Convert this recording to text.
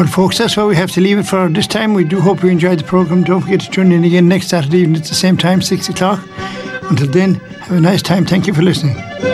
Well, folks, that's where we have to leave it for this time. We do hope you enjoyed the programme. Don't forget to tune in again next Saturday evening at the same time, 6 o'clock. Until then, have a nice time. Thank you for listening.